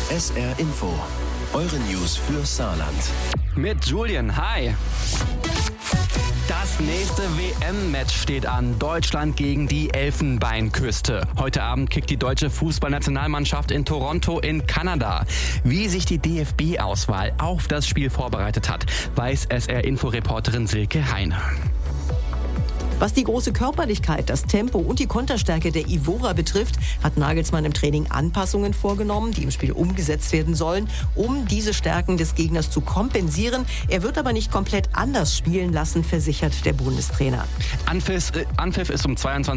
SR Info, eure News für Saarland. Mit Julian, hi. Das nächste WM-Match steht an. Deutschland gegen die Elfenbeinküste. Heute Abend kickt die deutsche Fußballnationalmannschaft in Toronto in Kanada. Wie sich die DFB-Auswahl auf das Spiel vorbereitet hat, weiß SR-Info-Reporterin Silke Heine. Was die große Körperlichkeit, das Tempo und die Konterstärke der Ivorer betrifft, hat Nagelsmann im Training Anpassungen vorgenommen, die im Spiel umgesetzt werden sollen, um diese Stärken des Gegners zu kompensieren. Er wird aber nicht komplett anders spielen lassen, versichert der Bundestrainer. Anpfiff ist um 22